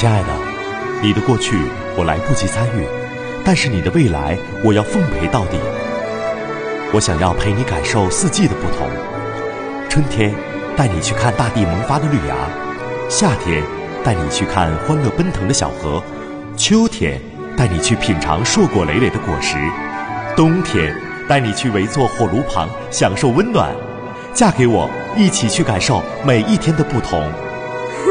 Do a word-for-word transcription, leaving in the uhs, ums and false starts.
亲爱的，你的过去我来不及参与，但是你的未来我要奉陪到底。我想要陪你感受四季的不同，春天带你去看大地萌发的绿芽，夏天带你去看欢乐奔腾的小河，秋天带你去品尝硕果累累的果实，冬天带你去围坐火炉旁享受温暖。嫁给我，一起去感受每一天的不同。